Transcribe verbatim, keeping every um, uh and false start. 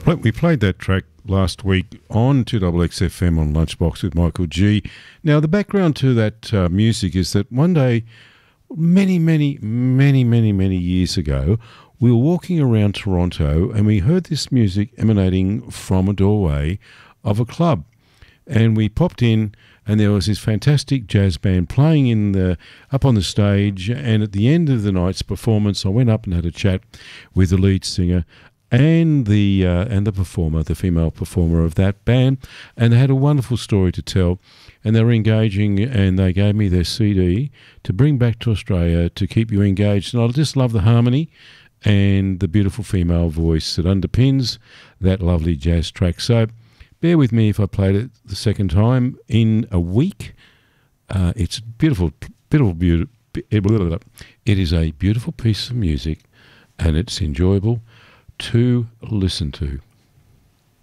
Pl- We played that track last week on two X X F M on Lunchbox with Michael G. Now, the background to that uh, music is that one day, many, many, many, many, many years ago, we were walking around Toronto and we heard this music emanating from a doorway of a club. And we popped in and there was this fantastic jazz band playing in the up on the stage. And at the end of the night's performance, I went up and had a chat with the lead singer and the uh, and the performer, the female performer of that band, and they had a wonderful story to tell, and they were engaging, and they gave me their C D to bring back to Australia to keep you engaged. And I just love the harmony and the beautiful female voice that underpins that lovely jazz track. So bear with me if I played it the second time in a week. Uh, it's beautiful, beautiful, beautiful. It is a beautiful piece of music, and it's enjoyable to listen to.